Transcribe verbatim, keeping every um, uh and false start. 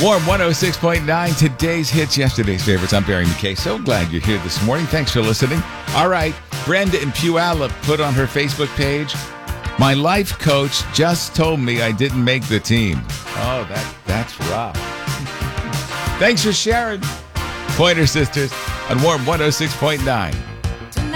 Warm one oh six point nine, today's hits, yesterday's favorites. I'm Barry McKay. So glad you're here this morning. Thanks for listening. All right, Brenda in Puyallup put on her Facebook page, my life coach just told me I didn't make the team. Oh, that that's rough. Thanks for sharing. Pointer Sisters on Warm one oh six point nine.